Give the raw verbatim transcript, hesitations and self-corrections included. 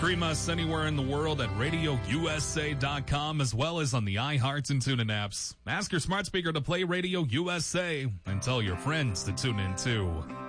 Stream us anywhere in the world at radio u s a dot com as well as on the iHeart and TuneIn apps. Ask your smart speaker to play Radio U S A and tell your friends to tune in too.